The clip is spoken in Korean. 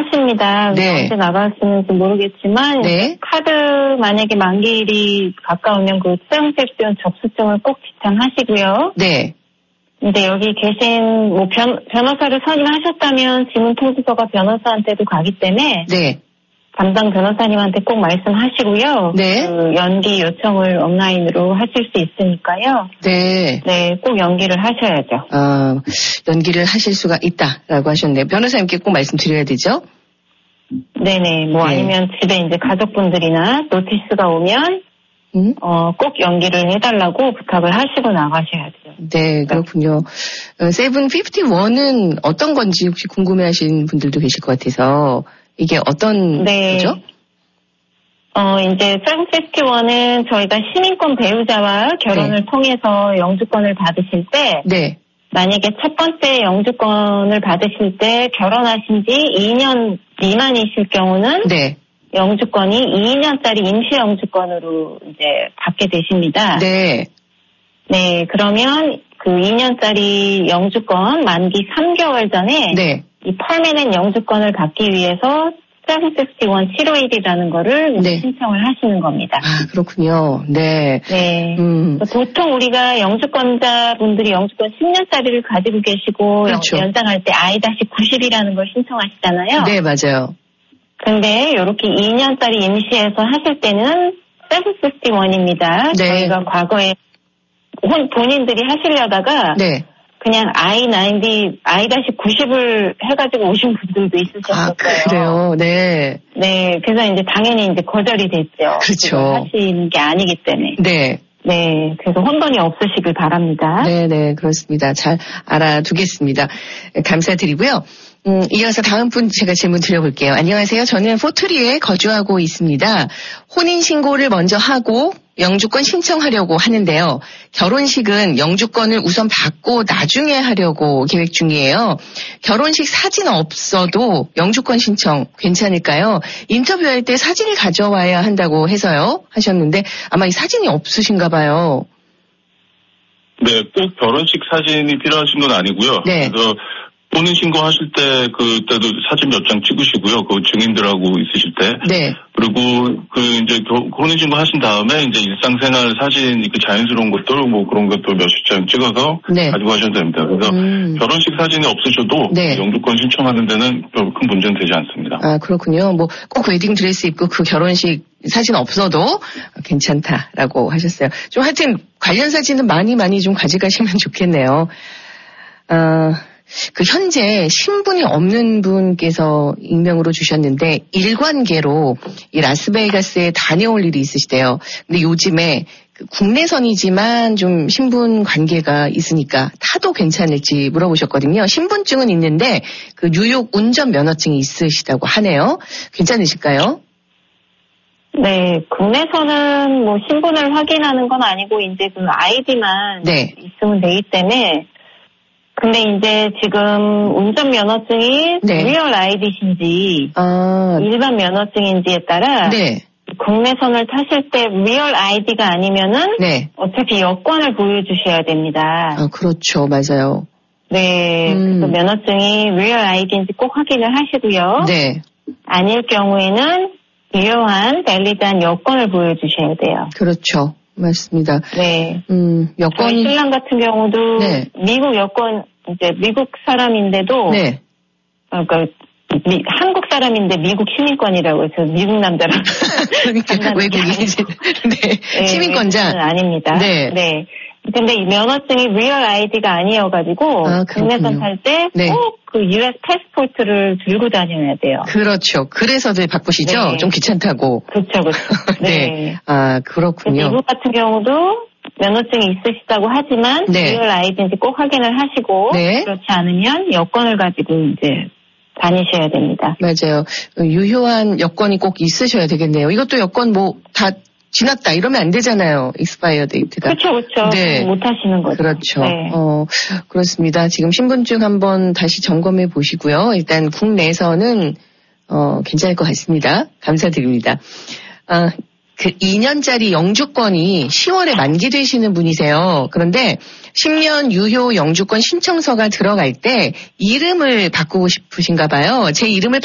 하십니다. 네. 언제 나가시는지 모르겠지만 네. 카드 만약에 만기일이 가까우면 그 수령세입지원 접수증을 꼭 지참하시고요. 네. 이제 여기 계신 뭐 변호사를 선임하셨다면 지문 통지서가 변호사한테도 가기 때문에 네. 담당 변호사님한테 꼭 말씀하시고요. 네. 그 연기 요청을 온라인으로 하실 수 있으니까요. 네. 네, 꼭 연기를 하셔야죠. 연기를 하실 수가 있다라고 하셨네요. 변호사님께 꼭 말씀드려야 되죠? 네네. 뭐 네. 아니면 집에 이제 가족분들이나 노티스가 오면 꼭 연기를 해달라고 부탁을 하시고 나가셔야죠. 네, 그렇군요. 751은 어떤 건지 혹시 궁금해하시는 분들도 계실 것 같아서 이게 어떤 거죠? 이제 751은 저희가 시민권 배우자와 결혼을 통해서 영주권을 받으실 때 네. 만약에 첫 번째 영주권을 받으실 때 결혼하신 지 2년 미만이실 경우는 네. 영주권이 2년짜리 임시 영주권으로 이제 받게 되십니다. 네. 네, 그러면 그 2년짜리 영주권 만기 3개월 전에 네. 이 퍼머넌트 영주권을 받기 위해서 761 751이라는 거를 네. 신청을 하시는 겁니다. 아, 그렇군요. 네. 네. 보통 우리가 영주권자분들이 영주권 10년짜리를 가지고 계시고 그렇죠. 연장할 때 I-90이라는 걸 신청하시잖아요. 네, 맞아요. 근데 이렇게 2년짜리 임시해서 하실 때는 761입니다. 네. 저희가 과거에 본인들이 하시려다가 네. 그냥 I-90을 해가지고 오신 분들도 있으셨어요. 아, 그래요? 네. 네, 그래서 이제 당연히 이제 거절이 됐죠. 그렇죠. 하시는 게 아니기 때문에. 네. 네, 그래서 혼돈이 없으시길 바랍니다. 네, 그렇습니다. 잘 알아두겠습니다. 감사드리고요. 이어서 다음 분 제가 질문 드려볼게요. 안녕하세요. 저는 포트리에 거주하고 있습니다. 혼인신고를 먼저 하고 영주권 신청하려고 하는데요. 결혼식은 영주권을 우선 받고 나중에 하려고 계획 중이에요. 결혼식 사진 없어도 영주권 신청 괜찮을까요? 인터뷰할 때 사진을 가져와야 한다고 해서요. 하셨는데 아마 이 사진이 없으신가 봐요. 네, 꼭 결혼식 사진이 필요하신 건 아니고요. 네. 그래서 혼인신고 하실 때 그때도 사진 몇 장 찍으시고요. 그 증인들하고 있으실 때. 네. 그리고 이제 혼인신고 하신 다음에 이제 일상생활 사진 그 자연스러운 것들 뭐 그런 것도 몇십 장 찍어서 네. 가지고 가셔도 됩니다. 그래서 결혼식 사진이 없으셔도 네. 영주권 신청하는 데는 별 큰 문제는 되지 않습니다. 아, 그렇군요. 뭐 꼭 웨딩 드레스 입고 그 결혼식 사진 없어도 괜찮다라고 하셨어요. 좀 하여튼 관련 사진은 많이 좀 가져가시면 좋겠네요. 그 현재 신분이 없는 분께서 익명으로 주셨는데 일관계로 이 라스베이거스에 다녀올 일이 있으시대요. 근데 요즘에 국내선이지만 좀 신분 관계가 있으니까 타도 괜찮을지 물어보셨거든요. 신분증은 있는데 그 뉴욕 운전 면허증이 있으시다고 하네요. 괜찮으실까요? 네, 국내선은 뭐 신분을 확인하는 건 아니고 이제 그 아이디만 네. 있으면 되기 때문에 근데 이제 지금 운전면허증이 네. 리얼 아이디신지 일반 면허증인지에 따라 네. 국내선을 타실 때 리얼 아이디가 아니면은 네. 어차피 여권을 보여주셔야 됩니다. 아, 그렇죠. 맞아요. 네. 그래서 면허증이 리얼 아이디인지 꼭 확인을 하시고요. 네. 아닐 경우에는 유효한 밸리드한 여권을 보여주셔야 돼요. 그렇죠. 맞습니다. 네. 여권. 저희 신랑 같은 경우도 네. 미국 여권, 이제 미국 사람인데도. 네. 그러니까 한국 사람인데 미국 시민권이라고 해서 미국 남자라고. 그러니까 외국인이지. 네. 시민권자. 아닙니다. 네. 네. 근데 이 면허증이 리얼 아이디가 아니어가지고 국내선 탈 때 꼭 그 US 패스포트를 들고 다녀야 돼요. 그렇죠. 그래서들 바꾸시죠? 네. 좀 귀찮다고. 그렇죠. 네. 네. 아, 그렇군요. 미국 같은 경우도 면허증이 있으시다고 하지만 네. 리얼 아이디인지 꼭 확인을 하시고 네. 그렇지 않으면 여권을 가지고 이제 다니셔야 됩니다. 맞아요. 유효한 여권이 꼭 있으셔야 되겠네요. 이것도 여권 뭐 다 지났다 이러면 안 되잖아요. 익스파이어 데이트가. 그렇죠. 네. 못 하시는 거죠. 그렇죠. 네. 그렇습니다. 지금 신분증 한번 다시 점검해 보시고요. 일단 국내에서는 괜찮을 것 같습니다. 감사드립니다. 그 2년짜리 영주권이 10월에 만기되시는 분이세요. 그런데 10년 유효 영주권 신청서가 들어갈 때 이름을 바꾸고 싶으신가 봐요. 제 이름을